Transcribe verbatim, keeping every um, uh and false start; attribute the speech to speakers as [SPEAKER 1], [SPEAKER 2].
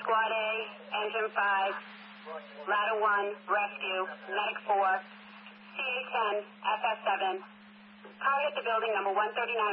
[SPEAKER 1] Squad A, Engine five, Ladder one, Rescue, Medic four, C A ten, F S seven. Target the building number one thirty-nine.